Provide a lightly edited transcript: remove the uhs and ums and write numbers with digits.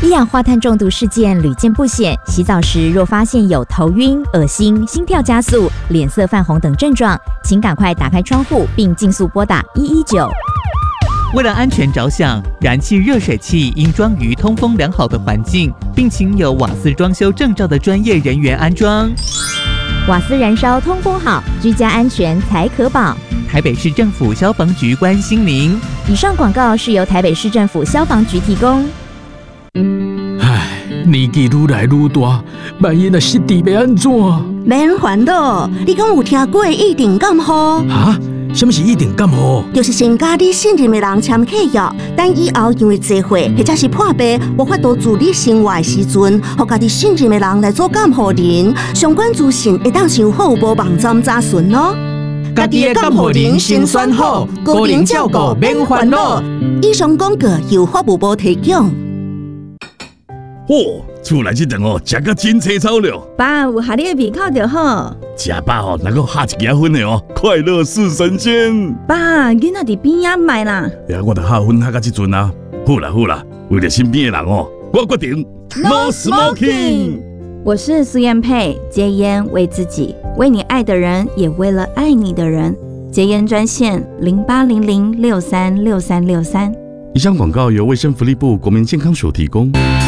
一氧化碳中毒事件屡见不鲜，洗澡时若发现有头晕、恶心、心跳加速、脸色泛红等症状，请赶快打开窗户并尽速拨打119。 为了安全着想，燃气热水器应装于通风良好的环境，并请有瓦斯装修证照的专业人员安装。 瓦斯燃烧通风好，居家安全才可保。 台北市政府消防局关心您。 以上广告是由台北市政府消防局提供。 唉，年纪愈来愈大，万一若失智要安怎？ 免烦恼，你敢有听过一定感冒？ 哈？什么是一定感冒？ 就是先甲你信任的人签契约，等以后因为聚会或者是破病，无法度自理生活的时阵，互家己信任的人来做监护人。相关资讯会当上好无网站查询哦。 家己的监护人先选好，个人照顾免烦恼。 以上广告由法务部提供。 厝内这顿食甲真青草了。 爸，有下你的胃口就好。 食饱能够下一家分的快乐似神仙。 爸，囡仔伫边仔买啦。 我着下分下到这阵啊。好啦，为了身边的人我决定 No Smoking。 我是苏燕佩，戒烟为自己，为你爱的人，也为了爱你的人。戒烟专线0800636363。 以上广告由卫生福利部国民健康署提供。